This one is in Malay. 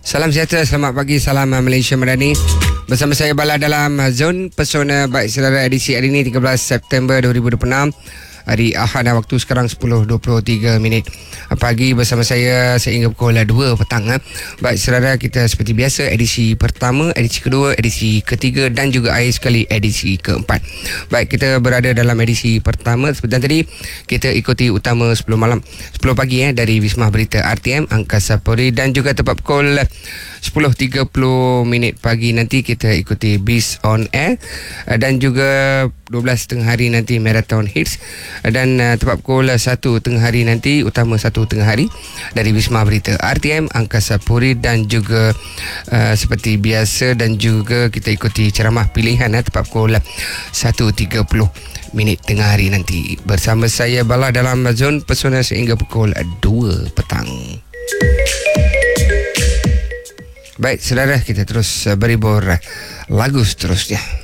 Salam sejahtera, selamat pagi, salam Malaysia Madani. Bersama saya Bala dalam Zon Pesona. Baik saudara, edisi hari ini 13 September 2026, hari Ahad, waktu sekarang 10.23 pagi, bersama saya sehingga pukul 2 petang. Baik saudara, kita seperti biasa edisi pertama, edisi kedua, edisi ketiga dan juga akhir sekali edisi keempat. Baik, kita berada dalam edisi pertama. Seperti tadi, kita ikuti utama 10 pagi dari Wisma Berita RTM Angkasa Puri, dan juga tepat pukul 10.30 pagi nanti kita ikuti Beast on Air, dan juga 12 tengah hari nanti Marathon Hits, dan tepat pukul 1 tengah hari nanti utama 1 tengah hari dari Wisma Berita RTM Angkasa Puri, dan juga seperti biasa dan juga kita ikuti ceramah pilihan tepat pukul 1.30 tengah hari nanti. Bersama saya Bala dalam Zon Pesona sehingga pukul 2 petang. Baik saudara, kita terus beribur lagu seterusnya.